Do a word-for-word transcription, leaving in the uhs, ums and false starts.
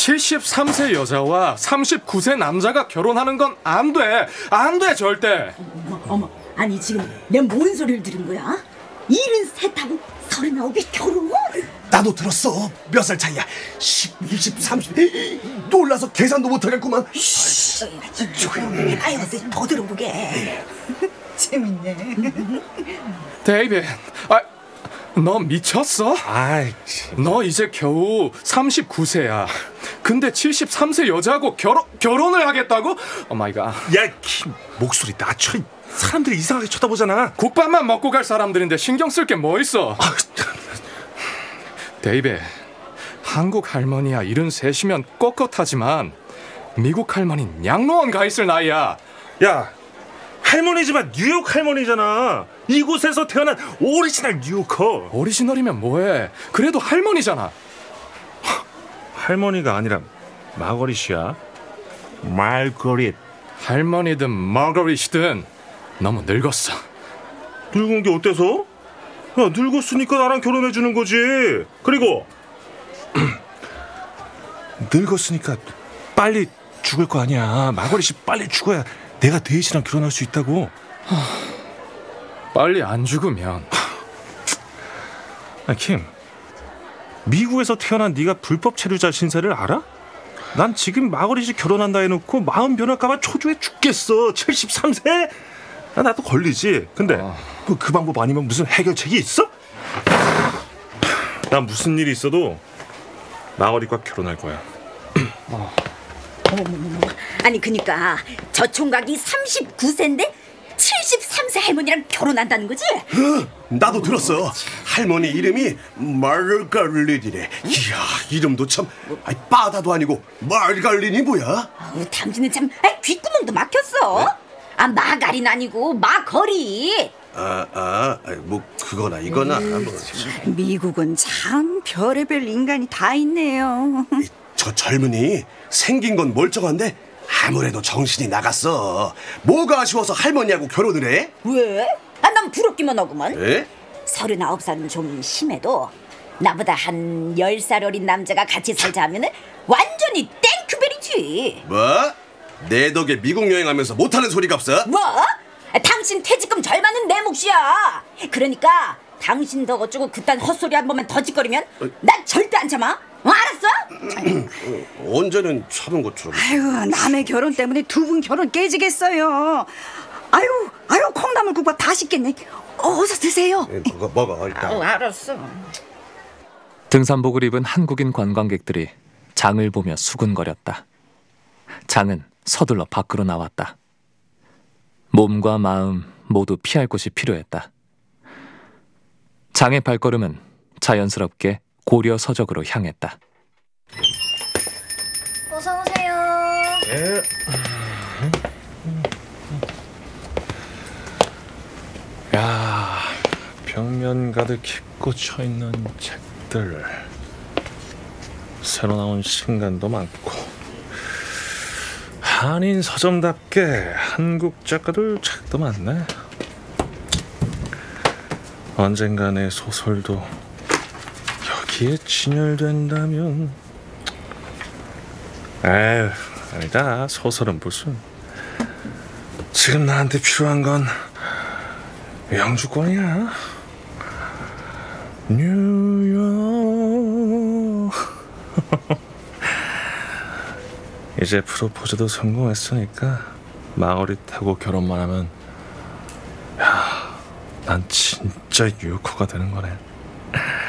칠십삼 세 여자와 삼십구 세 남자가 결혼하는 건 안 돼. 안 돼, 절대. 어머, 어머, 아니 지금 내가 뭔 소리를 들은 거야? 일흔셋하고 서른아홉이 결혼? 나도 들었어. 몇 살 차이야? 십, 이십, 삼십. 놀라서 계산도 못하겠구만. 조용히. 아유, 더 들어보게. 재밌네. 데이빗, 아, 너 미쳤어? 아이, 너 이제 겨우 삼십구 세야. 근데 칠십삼 세 여자하고 결혼, 결혼을 하겠다고? 오 마이 갓. 야, 킴, 목소리 낮춰. 사람들이 이상하게 쳐다보잖아. 국밥만 먹고 갈 사람들인데 신경 쓸 게 뭐 있어? 데이빗, 한국 할머니야 일흔셋이면 꼿꼿하지만 미국 할머니는 양로원 가 있을 나이야. 야, 할머니지만 뉴욕 할머니잖아. 이곳에서 태어난 오리지널 뉴요커. 오리지널이면 뭐해? 그래도 할머니잖아. 할머니가 아니라 마거릿이야. 말거릿. 할머니든 마거릿이든 너무 늙었어. 늙은 게 어때서? 야, 늙었으니까 나랑 결혼해주는 거지. 그리고 늙었으니까 빨리 죽을 거 아니야. 마거릿이 빨리 죽어야 내가 데이지랑 결혼할 수 있다고. 빨리 안 죽으면. 아, 킴, 미국에서 태어난 네가 불법 체류자 신세를 알아? 난 지금 마거릿이 결혼한다 해놓고 마음 변할까봐 초조해 죽겠어. 칠십삼 세? 아, 나도 걸리지. 근데 어. 그, 그 방법 아니면 무슨 해결책이 있어? 난 무슨 일이 있어도 마거릿과 결혼할 거야. 어머머머. 아니 그니까 저 총각이 삼십구 세인데 칠십삼 세 할머니랑 결혼한다는 거지? 나도 들었어. 할머니 이름이 마르가릿이래. 이야, 이름도 참. 아이, 바다도 아니고 마르가릿이 뭐야? 아우, 당신은 참 아이, 귓구멍도 막혔어. 네? 아, 마가린 아니고 마거릿. 아, 아, 뭐 그거나 이거나. 뭐. 미국은 참 별의별 인간이 다 있네요. 저 젊은이 생긴 건 멀쩡한데 아무래도 정신이 나갔어. 뭐가 아쉬워서 할머니하고 결혼을 해? 왜? 아, 난 부럽기만 하구만. 에? 서른아홉 살은 좀 심해도 나보다 한 열 살 어린 남자가 같이 살자 하면은 완전히 땡큐벨이지. 뭐? 내 덕에 미국 여행하면서 못하는 소리가 없어? 뭐? 아, 당신 퇴직금 절반은 내 몫이야. 그러니까 당신 더 어쩌고 그딴 헛소리 한 번만 더 짓거리면 난 절대 안 참아. 어, 알았어? 언제는 참은 것처럼. 아유, 남의 결혼 때문에 두 분 결혼 깨지겠어요. 아유, 아유, 콩나물국밥 다 식겠네. 어서 드세요. 그거 먹어 일단. 어, 알았어. 등산복을 입은 한국인 관광객들이 장을 보며 수군거렸다. 장은 서둘러 밖으로 나왔다. 몸과 마음 모두 피할 곳이 필요했다. 장의 발걸음은 자연스럽게 고려 서적으로 향했다. 어서 오세요. 예. 야, 벽면 가득히 꽂혀 있는 책들. 새로 나온 신간도 많고. 한인 서점답게 한국 작가들 책도 많네. 언젠가 내 소설도 여기에 진열된다면. 에휴, 아니다. 소설은 무슨. 지금 나한테 필요한 건 영주권이야. 뉴욕. 이제 프로포즈도 성공했으니까 마거릿하고 결혼만 하면, 야, 난 진짜 뉴요커가 되는 거네.